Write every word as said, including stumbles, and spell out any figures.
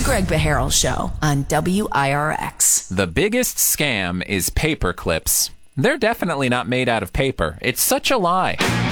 Greg Beharrell Show on W I R X. The biggest scam is paper clips. They're definitely not made out of paper. It's such a lie.